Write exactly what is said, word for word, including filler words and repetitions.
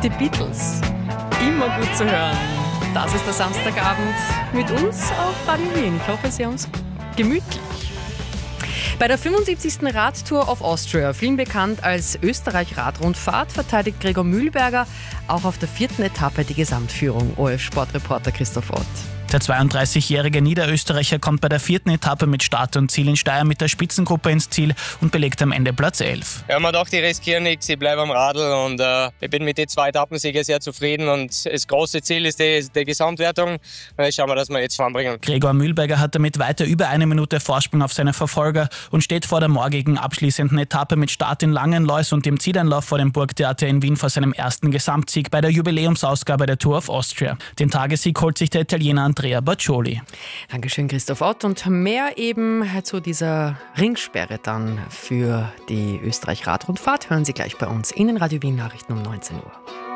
Die Beatles, immer gut zu hören. Das ist der Samstagabend mit uns auf Radio Wien. Ich hoffe, Sie haben es gemütlich. Bei der fünfundsiebzigsten Radtour of Austria, vielen bekannt als Österreich-Radrundfahrt, verteidigt Gregor Mühlberger auch auf der vierten Etappe die Gesamtführung. O F-Sportreporter Christoph Ott. Der zweiunddreißigjährige Niederösterreicher kommt bei der vierten Etappe mit Start und Ziel in Steyr mit der Spitzengruppe ins Ziel und belegt am Ende Platz elf. Ja, man dachte, ich riskiere nichts, ich bleibe am Radl und äh, ich bin mit den zwei Etappensiegen sehr zufrieden und das große Ziel ist die, die Gesamtwertung. Jetzt schauen wir, dass wir jetzt voranbringen. Gregor Mühlberger hat damit weiter über eine Minute Vorsprung auf seine Verfolger und steht vor der morgigen abschließenden Etappe mit Start in Langenlois und dem Zieleinlauf vor dem Burgtheater in Wien vor seinem ersten Gesamtsieg bei der Jubiläumsausgabe der Tour of Austria. Den Tagessieg holt sich der Italiener Andrea Baccioli. Dankeschön, Christoph Ott. Und mehr eben zu dieser Ringsperre dann für die Österreich-Radrundfahrt hören Sie gleich bei uns in den Radio Wien Nachrichten um neunzehn Uhr.